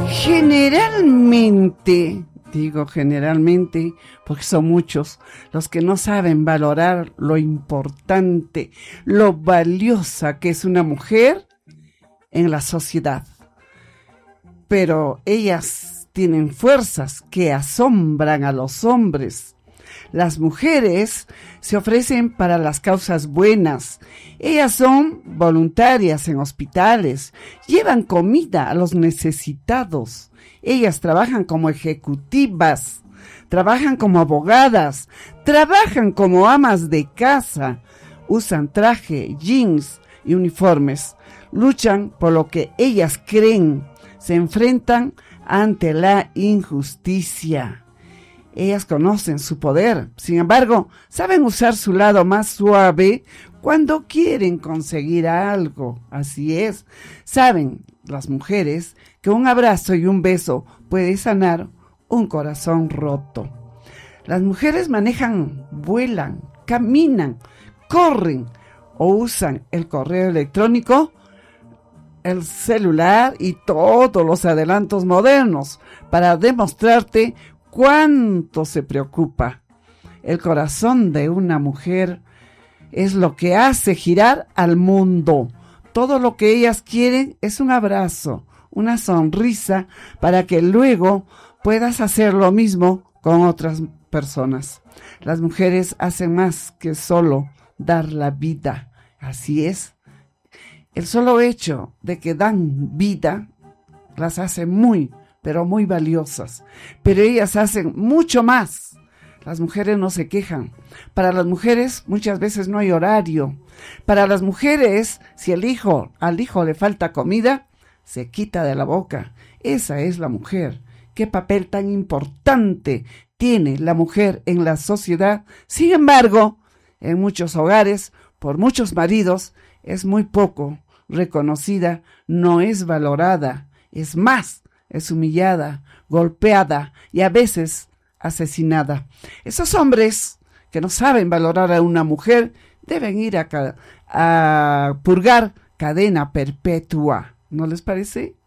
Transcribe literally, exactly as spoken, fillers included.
Generalmente, digo generalmente, porque son muchos los que no saben valorar lo importante, lo valiosa que es una mujer en la sociedad. Pero ellas tienen fuerzas que asombran a los hombres. Las mujeres se ofrecen para las causas buenas. Ellas son voluntarias en hospitales, llevan comida a los necesitados. Ellas trabajan como ejecutivas, trabajan como abogadas, trabajan como amas de casa, usan traje, jeans y uniformes, luchan por lo que ellas creen, se enfrentan ante la injusticia. Ellas conocen su poder, sin embargo, saben usar su lado más suave cuando quieren conseguir algo. Así es, saben las mujeres que un abrazo y un beso puede sanar un corazón roto. Las mujeres manejan, vuelan, caminan, corren o usan el correo electrónico, el celular y todos los adelantos modernos para demostrarte cuánto se preocupa. El corazón de una mujer es lo que hace girar al mundo. Todo lo que ellas quieren es un abrazo, una sonrisa, para que luego puedas hacer lo mismo con otras personas. Las mujeres hacen más que solo dar la vida. Así es. El solo hecho de que dan vida las hace muy, pero muy valiosas. Pero ellas hacen mucho más. Las mujeres no se quejan. Para las mujeres muchas veces no hay horario. Para las mujeres, si el hijo, al hijo le falta comida, se quita de la boca. Esa es la mujer. ¿Qué papel tan importante tiene la mujer en la sociedad? Sin embargo, en muchos hogares, por muchos maridos, es muy poco reconocida, no es valorada. Es más, es humillada, golpeada y a veces asesinada. Esos hombres que no saben valorar a una mujer deben ir a, a purgar cadena perpetua. ¿No les parece?